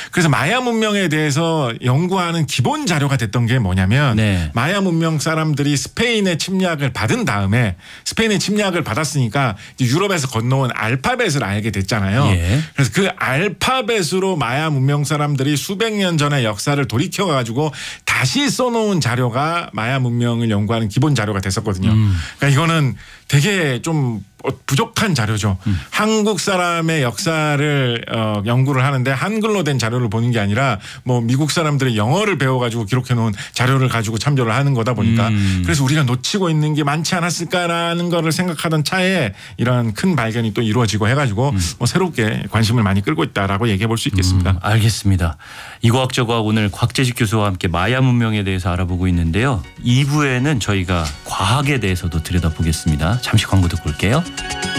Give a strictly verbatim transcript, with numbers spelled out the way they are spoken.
그래서 마야 문명에 대해서 연구하는 기본 자료가 됐던 게 뭐냐면 네. 마야 문명 사람들이 스페인의 침략을 받은 다음에 스페인의 침략을 받았으니까 이제 유럽에서 건너온 알파벳을 알게 됐잖아요. 예. 그래서 그 알파벳으로 마야 문명 사람들이 수백 년 전의 역사를 돌이켜 가지고 다시 써놓은 자료가 마야 문명을 연구하는 기본 자료가 됐었거든요. 음. 그러니까 이거는 되게 좀 부족한 자료죠. 음. 한국 사람의 역사를 어, 연구를 하는데 한글로 된 자료를 보는 게 아니라 뭐 미국 사람들이 영어를 배워가지고 기록해 놓은 자료를 가지고 참조를 하는 거다 보니까 음. 그래서 우리가 놓치고 있는 게 많지 않았을까라는 거를 생각하던 차에 이런 큰 발견이 또 이루어지고 해가지고 음. 뭐 새롭게 관심을 많이 끌고 있다라고 얘기해 볼 수 있겠습니다. 음, 알겠습니다. 이과학적 과학 오늘 곽재식 교수와 함께 마야 문명에 대해서 알아보고 있는데요. 이 부에는 저희가 과학에 대해서도 들여다보겠습니다. 잠시 광고 듣고 올게요.